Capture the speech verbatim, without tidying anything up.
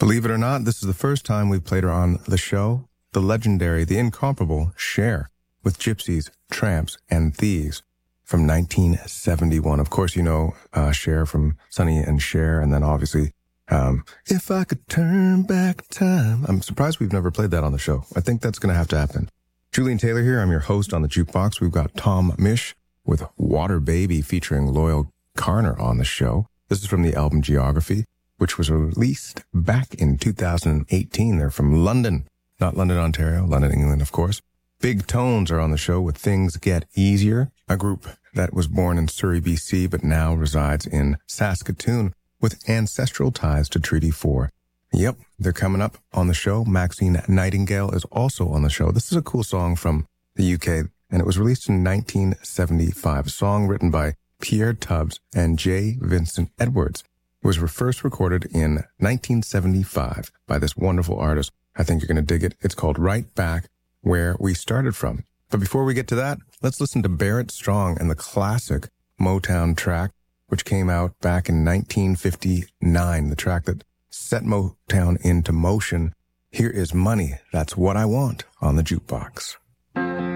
Believe it or not, this is the first time we've played her on the show. The legendary, the incomparable Cher with Gypsies, Tramps, and Thieves from nineteen seventy-one. Of course, you know uh, Cher from Sonny and Cher, and then obviously um, If I Could Turn Back Time. I'm surprised we've never played that on the show. I think that's going to have to happen. Julian Taylor here. I'm your host on the Jukebox. We've got Tom Misch with Water Baby featuring Loyal Carner on the show. This is from the album Geography, which was released back in two thousand eighteen. They're from London, not London, Ontario, London, England, of course. Big Tones are on the show with Things Get Easier, a group that was born in Surrey, B C, but now resides in Saskatoon with ancestral ties to Treaty four. Yep, they're coming up on the show. Maxine Nightingale is also on the show. This is a cool song from the U K, and it was released in nineteen seventy-five, a song written by Pierre Tubbs and J. Vincent Edwards. It was first recorded in nineteen seventy-five by this wonderful artist. I think you're going to dig it. It's called Right Back Where We Started From. But before we get to that, let's listen to Barrett Strong and the classic Motown track, which came out back in nineteen fifty-nine, the track that set Motown into motion. Here is Money, That's What I Want on the Jukebox.